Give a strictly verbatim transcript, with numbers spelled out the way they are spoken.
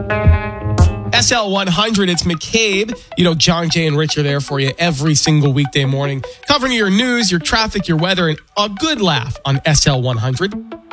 S L one hundred, it's McCabe. You know, John, Jay, and Rich are there for you every single weekday morning, covering your news, your traffic, your weather, and a good laugh on S L one hundred.